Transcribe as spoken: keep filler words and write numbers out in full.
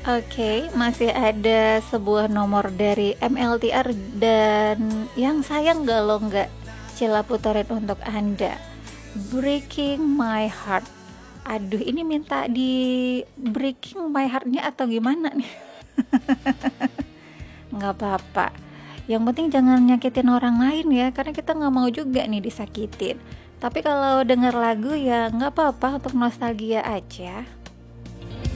Oke, masih ada sebuah nomor dari M L T R dan yang sayang galau nggak Cila puterin untuk Anda. Breaking My Heart. Aduh, ini minta di breaking my heart-nya atau gimana nih? Nggak apa-apa. Yang penting jangan nyakitin orang lain ya, karena kita nggak mau juga nih disakitin. Tapi kalau denger lagu ya nggak apa-apa untuk nostalgia aja.